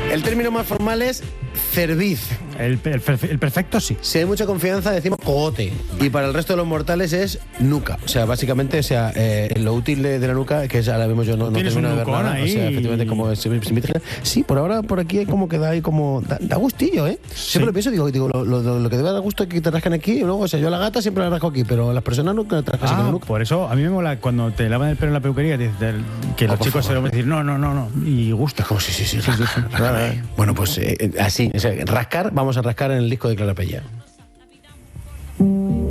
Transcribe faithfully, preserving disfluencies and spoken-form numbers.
El término más formal es cerviz. El, el, el perfecto sí. Si hay mucha confianza decimos cogote. Y para el resto de los mortales es nuca. O sea, básicamente, o sea, eh, lo útil de, de la nuca, que es, ahora mismo yo no, no termino de ver nada. Ahí. O sea, efectivamente, como es simétrica. Sí, por ahora, por aquí hay como que da ahí como... Da, da gustillo, ¿eh? Sí. Siempre lo pienso, digo, digo lo, lo, lo que debe dar gusto es que te rascan aquí. Y luego, o sea, yo a la gata siempre la rasco aquí, pero a las personas nunca te rascan ah, la nuca. Por eso, a mí me mola cuando te lavan el pelo en la peluquería, que, que los oh, chicos favor, se lo van a decir, no, no, no, no. Y gusta. Oh, sí, sí, sí. sí, sí, sí. Bueno, pues eh, así, o sea, rascar, vamos a rascar en el disco de Clara Pella.